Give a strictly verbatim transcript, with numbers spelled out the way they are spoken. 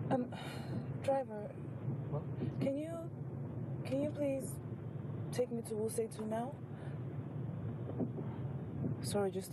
Um, driver, What? can you, can you please take me to Wuse two now? Sorry, just